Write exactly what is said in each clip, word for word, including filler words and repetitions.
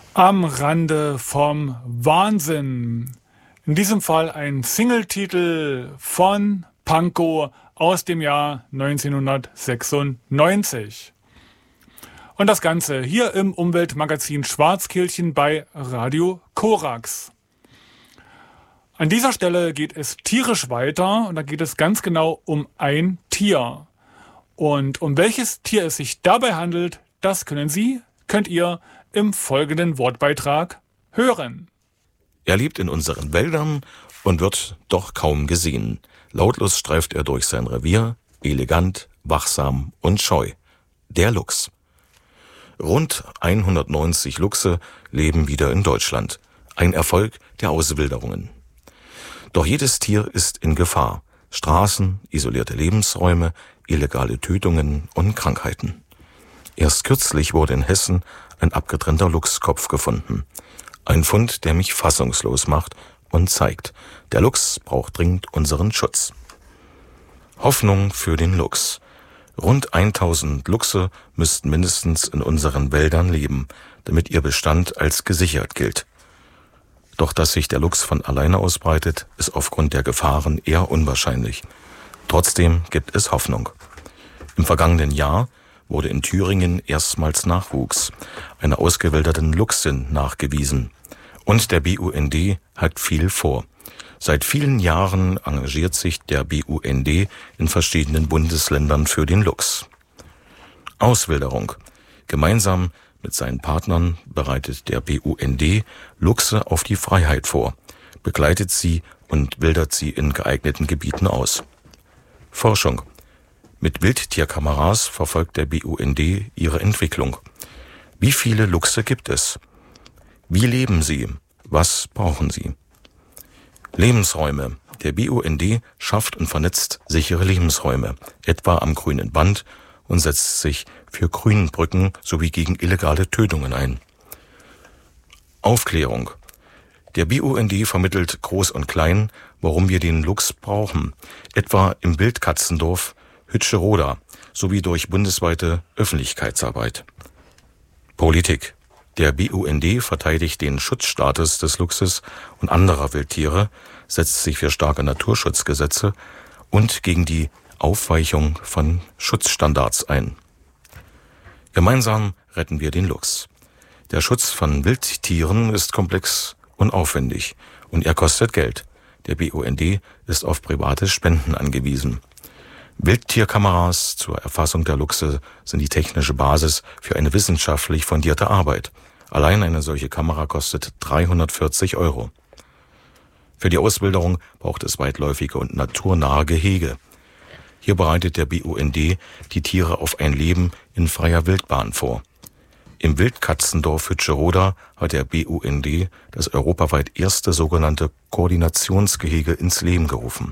Am Rande vom Wahnsinn. In diesem Fall ein Singletitel von Pankow aus dem Jahr neunzehnhundertsechsundneunzig. Und das Ganze hier im Umweltmagazin Schwarzkehlchen bei Radio Korax. An dieser Stelle geht es tierisch weiter und da geht es ganz genau um ein Tier. Und um welches Tier es sich dabei handelt, das können Sie, könnt ihr im folgenden Wortbeitrag hören. Er lebt in unseren Wäldern und wird doch kaum gesehen. Lautlos streift er durch sein Revier, elegant, wachsam und scheu. Der Luchs. Rund hundertneunzig Luchse leben wieder in Deutschland. Ein Erfolg der Auswilderungen. Doch jedes Tier ist in Gefahr. Straßen, isolierte Lebensräume, illegale Tötungen und Krankheiten. Erst kürzlich wurde in Hessen ein abgetrennter Luchskopf gefunden. Ein Fund, der mich fassungslos macht und zeigt, der Luchs braucht dringend unseren Schutz. Hoffnung für den Luchs. Rund tausend Luchse müssten mindestens in unseren Wäldern leben, damit ihr Bestand als gesichert gilt. Doch dass sich der Luchs von alleine ausbreitet, ist aufgrund der Gefahren eher unwahrscheinlich. Trotzdem gibt es Hoffnung. Im vergangenen Jahr wurde in Thüringen erstmals Nachwuchs einer ausgewilderten Luchsin nachgewiesen. Und der B U N D hat viel vor. Seit vielen Jahren engagiert sich der B U N D in verschiedenen Bundesländern für den Luchs. Auswilderung. Gemeinsam mit seinen Partnern bereitet der B U N D Luchse auf die Freiheit vor, begleitet sie und wildert sie in geeigneten Gebieten aus. Forschung. Mit Wildtierkameras verfolgt der B U N D ihre Entwicklung. Wie viele Luchse gibt es? Wie leben sie? Was brauchen sie? Lebensräume. Der B U N D schafft und vernetzt sichere Lebensräume, etwa am Grünen Band, und setzt sich für Grünbrücken sowie gegen illegale Tötungen ein. Aufklärung. Der B U N D vermittelt Groß und Klein, warum wir den Luchs brauchen, etwa im Wildkatzendorf Hütscheroda sowie durch bundesweite Öffentlichkeitsarbeit. Politik. Der B U N D verteidigt den Schutzstatus des Luchses und anderer Wildtiere, setzt sich für starke Naturschutzgesetze und gegen die Aufweichung von Schutzstandards ein. Gemeinsam retten wir den Luchs. Der Schutz von Wildtieren ist komplex und aufwendig und er kostet Geld. Der B U N D ist auf private Spenden angewiesen. Wildtierkameras zur Erfassung der Luchse sind die technische Basis für eine wissenschaftlich fundierte Arbeit. Allein eine solche Kamera kostet dreihundertvierzig Euro. Für die Auswilderung braucht es weitläufige und naturnahe Gehege. Hier bereitet der B U N D die Tiere auf ein Leben in freier Wildbahn vor. Im Wildkatzendorf Hütscheroda hat der B U N D das europaweit erste sogenannte Koordinationsgehege ins Leben gerufen.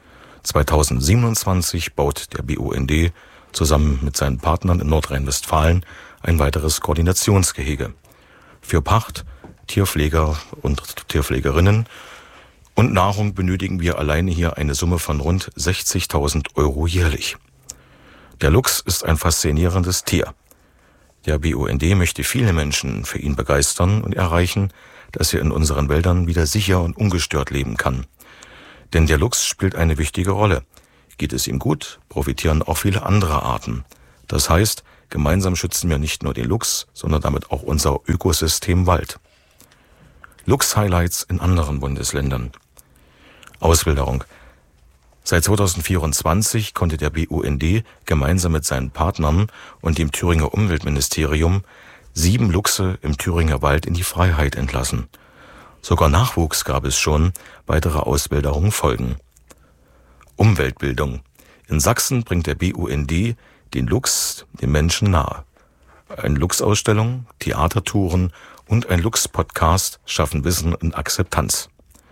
zweitausendsiebenundzwanzig baut der B U N D zusammen mit seinen Partnern in Nordrhein-Westfalen ein weiteres Koordinationsgehege. Für Pacht, Tierpfleger und Tierpflegerinnen und Nahrung benötigen wir alleine hier eine Summe von rund sechzigtausend Euro jährlich. Der Luchs ist ein faszinierendes Tier. Der B U N D möchte viele Menschen für ihn begeistern und erreichen, dass er in unseren Wäldern wieder sicher und ungestört leben kann. Denn der Luchs spielt eine wichtige Rolle. Geht es ihm gut, profitieren auch viele andere Arten. Das heißt, gemeinsam schützen wir nicht nur den Luchs, sondern damit auch unser Ökosystem Wald. Luchs-Highlights in anderen Bundesländern. Auswilderung. Seit zweitausendvierundzwanzig konnte der B U N D gemeinsam mit seinen Partnern und dem Thüringer Umweltministerium sieben Luchse im Thüringer Wald in die Freiheit entlassen. Sogar Nachwuchs gab es schon, weitere Auswilderungen folgen. Umweltbildung. In Sachsen bringt der B U N D den Luchs den Menschen nahe. Eine Luchsausstellung, Theatertouren und ein Luchs-Podcast schaffen Wissen und Akzeptanz.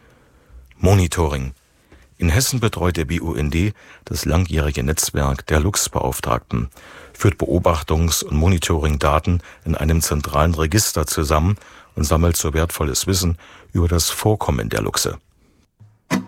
Monitoring. In Hessen betreut der B U N D das langjährige Netzwerk der Luchsbeauftragten, führt Beobachtungs- und Monitoring-Daten in einem zentralen Register zusammen und sammelt so wertvolles Wissen über das Vorkommen der Luchse.